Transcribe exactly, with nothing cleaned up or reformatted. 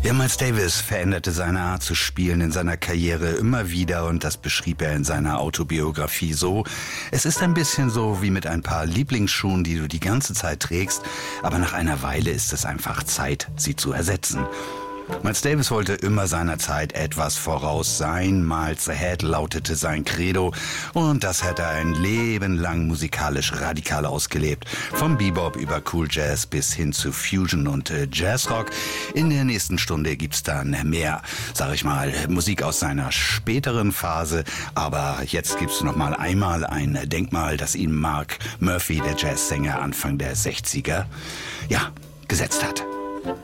Ja, Miles Davis veränderte seine Art zu spielen in seiner Karriere immer wieder und das beschrieb er in seiner Autobiografie so. Es ist ein bisschen so wie mit ein paar Lieblingsschuhen, die du die ganze Zeit trägst, aber nach einer Weile ist es einfach Zeit, sie zu ersetzen. Miles Davis wollte immer seiner Zeit etwas voraus sein, Miles Ahead lautete sein Credo und das hat er ein Leben lang musikalisch radikal ausgelebt. Vom Bebop über Cool Jazz bis hin zu Fusion und äh, Jazzrock. In der nächsten Stunde gibt's dann mehr, sag ich mal, Musik aus seiner späteren Phase, aber jetzt gibt's noch mal einmal ein Denkmal, das ihm Mark Murphy, der Jazzsänger Anfang der sechziger, ja, gesetzt hat.